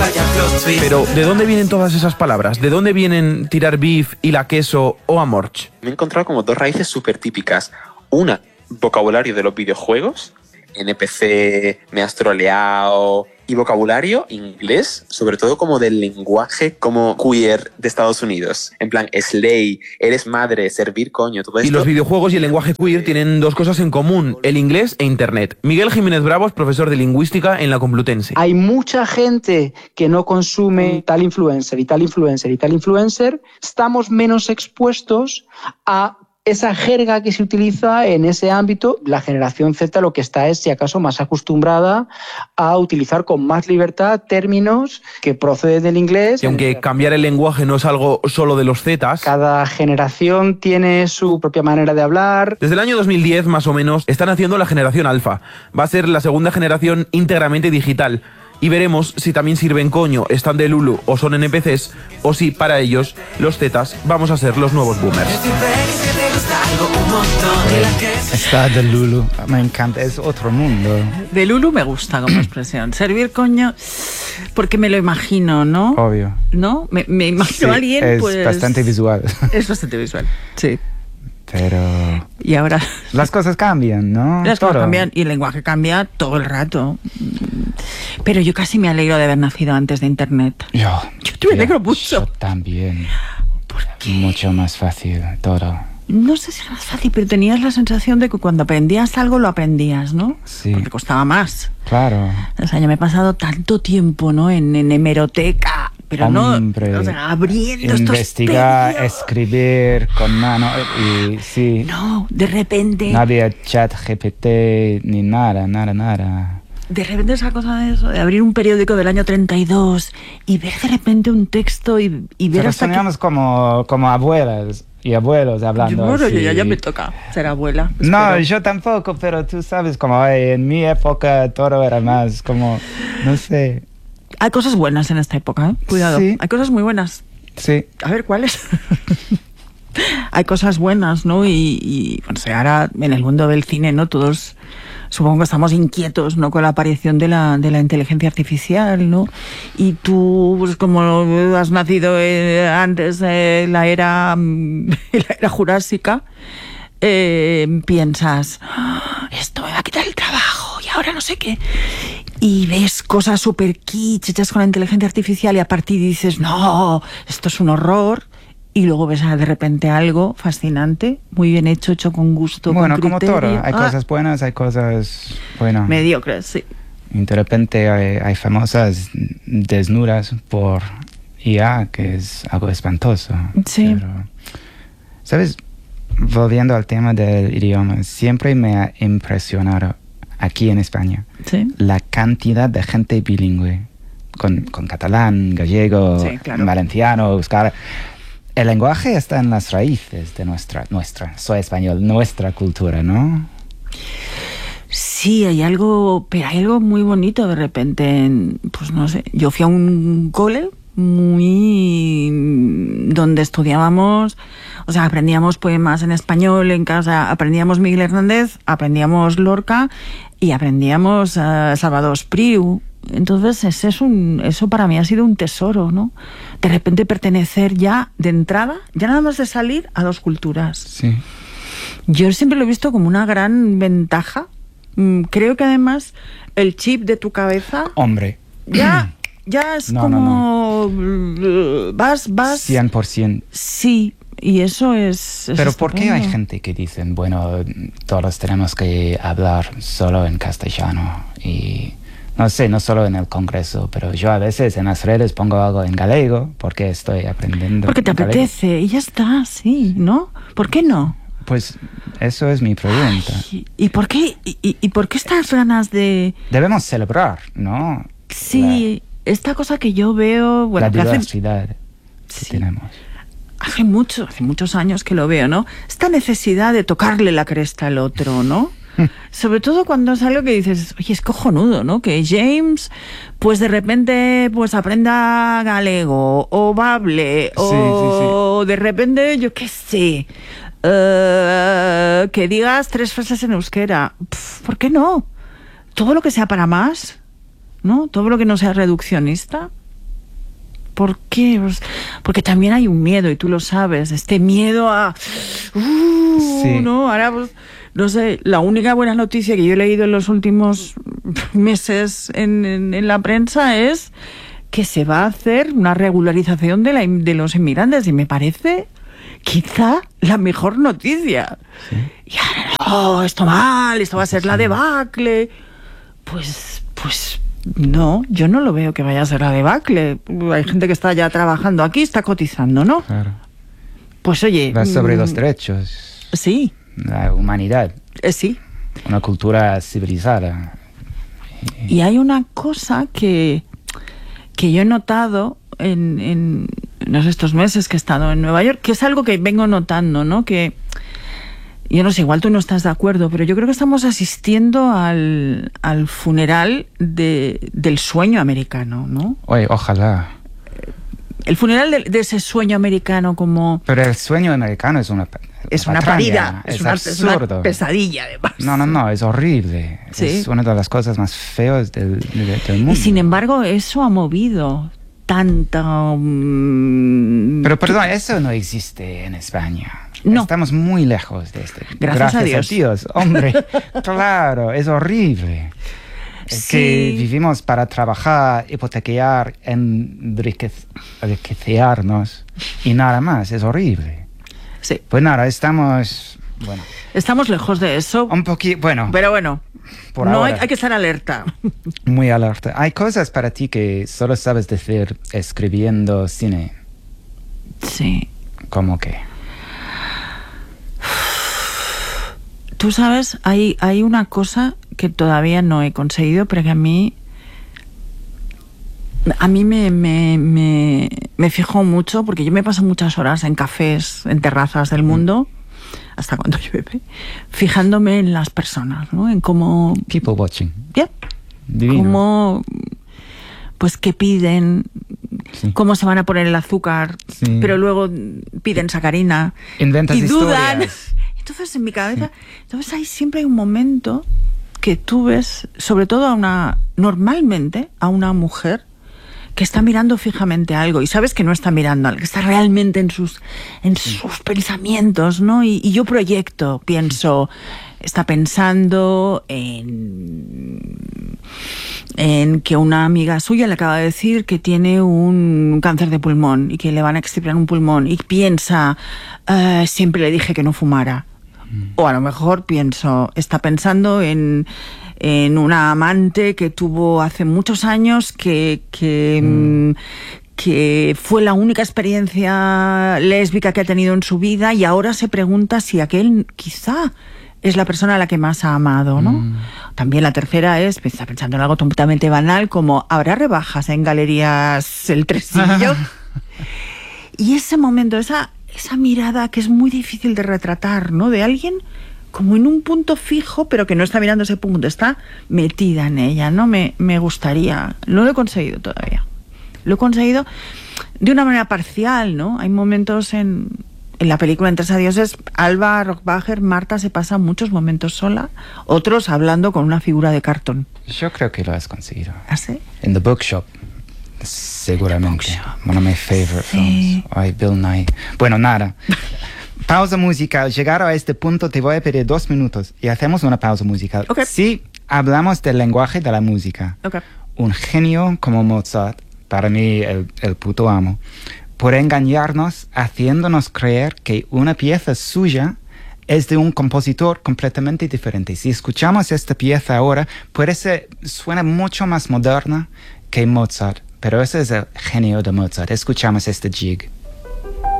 Pero, ¿de dónde vienen todas esas palabras? ¿De dónde vienen tirar beef y la queso o amorch? Me he encontrado como dos raíces súper típicas. Una, vocabulario de los videojuegos. NPC, me has troleado. Y vocabulario inglés, sobre todo como del lenguaje como queer de Estados Unidos. En plan, slay, eres madre, servir coño, todo esto. Y los videojuegos y el lenguaje queer tienen dos cosas en común, el inglés e internet. Miguel Jiménez Bravo es profesor de lingüística en la Complutense. Hay mucha gente que no consume tal influencer y tal influencer y tal influencer. Estamos menos expuestos a esa jerga que se utiliza en ese ámbito. La generación Z lo que está es, si acaso, más acostumbrada a utilizar con más libertad términos que proceden del inglés. Y aunque cambiar el lenguaje no es algo solo de los Zetas, cada generación tiene su propia manera de hablar. Desde el año 2010, más o menos, están haciendo la generación alfa. Va a ser la segunda generación íntegramente digital. Y veremos si también sirven coño, están de Lulu o son NPCs, o si para ellos, los Zetas, vamos a ser los nuevos boomers. Está de Lulu, me encanta, es otro mundo. De Lulu me gusta como expresión. Servir coño, porque me lo imagino, ¿no? Obvio. ¿No? Me imagino a alguien, es pues... bastante visual. Es bastante visual, sí. Pero... Y ahora... Las cosas cambian, ¿no? Las cosas cambian y el lenguaje cambia todo el rato. Pero yo casi me alegro de haber nacido antes de Internet. Yo me alegro mucho. Yo también. ¿Por qué? Mucho más fácil todo. No sé si era más fácil, pero tenías la sensación de que cuando aprendías algo lo aprendías, ¿no? Sí. Porque costaba más. Claro. O sea, yo me he pasado tanto tiempo, ¿no? En hemeroteca, pero hombre, no, o sea, abriendo investigar, estos pedidos. escribir con mano y sí. No, de repente. No había chat GPT ni nada. De repente esa cosa de eso, de abrir un periódico del año 32 y ver de repente un texto y ver pero hasta soñamos como abuelas y abuelos hablando bueno, así. ya me toca ser abuela. No, espero. yo tampoco, pero tú sabes como en mi época todo era más como, no sé. Hay cosas buenas en esta época, ¿eh? Cuidado. Sí. Hay cosas muy buenas. Sí. A ver, ¿cuáles? Hay cosas buenas, ¿no? Y bueno, o sea, ahora en el mundo del cine, ¿no? Todos supongo que estamos inquietos, ¿no? Con la aparición de la inteligencia artificial, ¿no? Y tú, pues como has nacido antes de la era jurásica, piensas, esto me va a quitar el trabajo y ahora no sé qué. Y ves cosas súper kitsch hechas con la inteligencia artificial y a partir dices, no, esto es un horror. Y luego ves de repente algo fascinante, muy bien hecho con gusto, bueno, con criterio. como todo, hay cosas buenas, hay cosas, bueno... mediocres, sí. Y de repente hay famosas desnudas por IA, que es algo espantoso. Sí. Pero, ¿sabes? Volviendo al tema del idioma, siempre me ha impresionado aquí en España, ¿sí?, la cantidad de gente bilingüe, con catalán, gallego, sí, claro, valenciano, euskera. El lenguaje está en las raíces de nuestra, soy español, nuestra cultura, ¿no? Sí, hay algo, pero hay algo muy bonito de repente. Pues no sé, yo fui a un cole donde estudiábamos, o sea, aprendíamos poemas en español en casa, aprendíamos Miguel Hernández, aprendíamos Lorca y aprendíamos Salvador Espriu. Entonces eso para mí ha sido un tesoro, ¿no? De repente pertenecer ya de entrada, ya nada más de salir, a dos culturas. Sí. Yo siempre lo he visto como una gran ventaja. Creo que además el chip de tu cabeza... Hombre. Ya es como... No. Vas... 100%. Sí, y eso es Pero estupendo. ¿por qué hay gente que dicen, bueno, todos tenemos que hablar solo en castellano? Y... no sé, no solo en el Congreso, pero yo a veces en las redes pongo algo en galego porque estoy aprendiendo. Porque te apetece y ya está, sí, ¿no? ¿Por qué no? Pues eso es mi pregunta. Ay, ¿y por qué estas ganas de...? Debemos celebrar, ¿no? Sí, esta cosa que yo veo... Bueno, la que diversidad que tenemos. Hace muchos años que lo veo, ¿no? Esta necesidad de tocarle la cresta al otro, ¿no? Sobre todo cuando es algo que dices, oye, es cojonudo, ¿no? Que James, pues de repente, pues aprenda galego, o bable, o de repente, yo qué sé, que digas 3 frases en euskera. ¿Por qué no? Todo lo que sea para más, ¿no? Todo lo que no sea reduccionista. ¿Por qué? Pues porque también hay un miedo, y tú lo sabes, este miedo a... Sí. ¿no? Ahora, pues, no sé, la única buena noticia que yo he leído en los últimos meses en la prensa es que se va a hacer una regularización de los inmigrantes, y me parece quizá la mejor noticia. Sí. Y ahora, esto mal, esto va a ser la debacle. Pues no, yo no lo veo que vaya a ser la debacle. Hay gente que está ya trabajando aquí, está cotizando, ¿no? Claro. Pues oye... Va sobre los derechos, Sí, la humanidad, sí. una cultura civilizada. Y hay una cosa que yo he notado en estos meses que he estado en Nueva York, que es algo que vengo notando, ¿no? Que yo no sé, igual tú no estás de acuerdo, pero yo creo que estamos asistiendo al funeral del sueño americano, ¿no? Oye, ojalá. El funeral de ese sueño americano como... Pero el sueño americano es una parida, es una absurdo. pesadilla, además. No, es horrible. Sí. Es una de las cosas más feas del mundo. Y sin embargo, eso ha movido tanta... Pero perdón, eso no existe en España. No. Estamos muy lejos de esto. Gracias a Dios. Hombre, claro, es horrible. Es Sí. que vivimos para trabajar, hipotecar, enriquecernos y nada más. Es horrible. Sí, Pues nada, estamos... Bueno, estamos lejos de eso. un poquito... Bueno, Pero bueno, por no ahora. hay que estar alerta. Muy alerta. Hay cosas para ti que solo sabes decir escribiendo cine. Sí. ¿Cómo que? Tú sabes, hay una cosa que todavía no he conseguido, pero que a mí me fijo mucho, porque yo me paso muchas horas en cafés, en terrazas del mundo, hasta cuando llueve, fijándome en las personas, ¿no? En cómo... People watching. Yeah, Divino. cómo... Pues qué piden, Sí. cómo se van a poner el azúcar, Sí. pero luego piden sacarina. Inventas y dudan. historias. Entonces en mi cabeza, entonces siempre hay un momento que tú ves, sobre todo normalmente a una mujer que está mirando fijamente algo, y sabes que no está mirando algo, que está realmente en sus pensamientos, ¿no? Y yo pienso, está pensando en que una amiga suya le acaba de decir que tiene un cáncer de pulmón y que le van a extirpar un pulmón, y piensa, siempre le dije que no fumara. O a lo mejor está pensando en una amante que tuvo hace muchos años que fue la única experiencia lésbica que ha tenido en su vida, y ahora se pregunta si aquel quizá es la persona a la que más ha amado, ¿no? También la tercera está pensando en algo completamente banal, como ¿habrá rebajas en Galerías El Tresillo? Y ese momento, esa mirada que es muy difícil de retratar, ¿no? De alguien como en un punto fijo, pero que no está mirando ese punto, está metida en ella, ¿no? Me gustaría, no lo he conseguido todavía. Lo he conseguido de una manera parcial, ¿no? Hay momentos en la película En Tres Adioses, Alba Rockbacher, Marta se pasa muchos momentos sola, otros hablando con una figura de cartón. Yo creo que lo has conseguido. ¿Ah, sí? En The Bookshop. Seguramente. One of my favorite films. Ay, Bill Nye. Bueno, nada. Pausa musical. Llegar a este punto te voy a pedir 2 minutos y hacemos una pausa musical. Okay. Sí, hablamos del lenguaje de la música. Okay. Un genio como Mozart, para mí el puto amo, por engañarnos haciéndonos creer que una pieza suya es de un compositor completamente diferente. Si escuchamos esta pieza ahora, suena mucho más moderna que Mozart, pero ese es el genio de Mozart. Escuchamos este jig.